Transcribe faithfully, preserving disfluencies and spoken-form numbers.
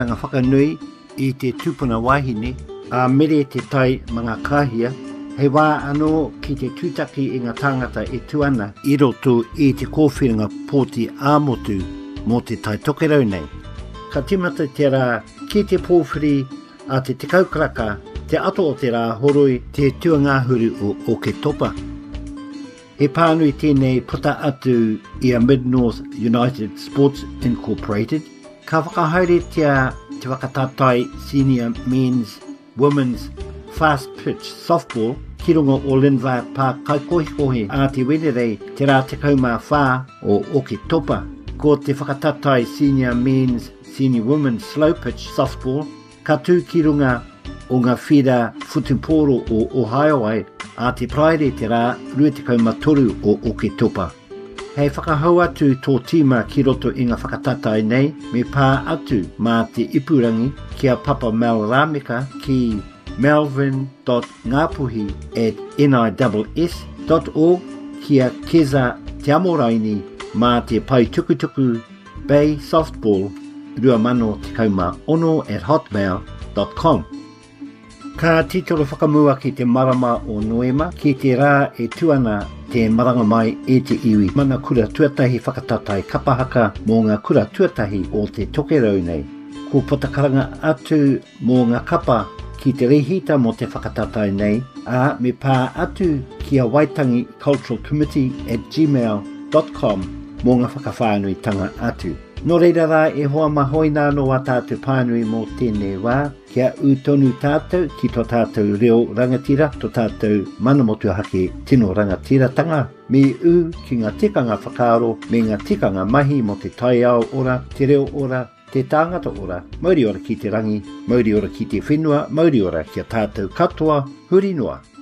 Ngā whakanui I te tūpuna wahine, a mere te tai mga kahia, hei wā anō ki te tūtaki I ngā tāngata e tuana I roto I te kōwhiringa pōti āmotu mō te tai tokerau nei. Ka timata te rā ki te pōwhiri a te te kaukaraka, te ato o te rā horoi te tuangāhuru o Oketopa. He pānui tēnei puta atu I a Mid-North United Sports Incorporated, ka whakahaere tia te whakatatai Senior Men's, Women's Fast Pitch Softball ki runga o Linva pā kaikohikohe a te wenerei te rā te kaumā whā o Oketopa. Ko te whakatatai Senior Men's, Senior Women's Slow Pitch Softball ka tū ki runga o ngā whira Futuporo o Ohio ai a te praere te rā rua te kaumā toru o Oketopa. Hei whakahau atu tō tīma ki roto I ngā whakatatai nei, me pā atu mā te ipurangi kia Papa Mel Rameka ki melvin dot ngapuhi at n i s s dot org kia Keza Te Amoraini mā te pai tukutuku Bay Softball rua mano te kaumā ono at hotmail dot com. Ka titolo whakamua ki te marama o Noema, ki te rā e tuana te maranga mai e te iwi. Mana kura tuatahi whakatatai kapahaka mō ngā kura tuatahi o te tokerau nei. Ko potakaranga atu mō ngā kapa ki te rehita mō te whakatatai nei, a me pā atu ki a Waitangi Cultural Committee at gmail dot com mō ngā whakawhānuitanga atu. Nō reira rā e hoa mahoina no a tātou pānui mō tēnei wā, kia u tonu tātou ki tō tātou reo rangatira, tō tātou manamotu hake tino rangatiratanga, me u ki ngā tikanga whakaaro, me ngā tikanga mahi mo te tai ao ora, te reo ora, te tāngata ora, mauri ora ki te rangi, mauri ora ki te whenua, mauri ora ki a tātou katoa, huri noa.